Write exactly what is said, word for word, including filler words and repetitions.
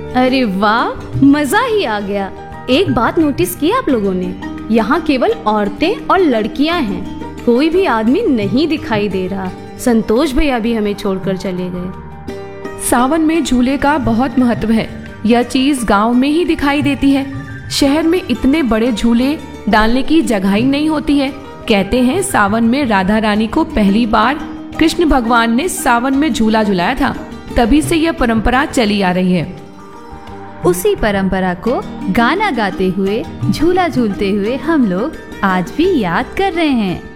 अरे वाह, मजा ही आ गया। एक बात नोटिस की आप लोगों ने, यहाँ केवल औरतें और लड़कियाँ हैं, कोई भी आदमी नहीं दिखाई दे रहा। संतोष भैया भी हमें छोड़कर चले गए। सावन में झूले का बहुत महत्व है। यह चीज गांव में ही दिखाई देती है। शहर में इतने बड़े झूले डालने की जगह ही नहीं होती है। कहते हैं सावन में राधा रानी को पहली बार कृष्ण भगवान ने सावन में झूला झुलाया था, तभी से यह परंपरा चली आ रही है। उसी परंपरा को गाना गाते हुए, झूला झूलते हुए हम लोग आज भी याद कर रहे हैं।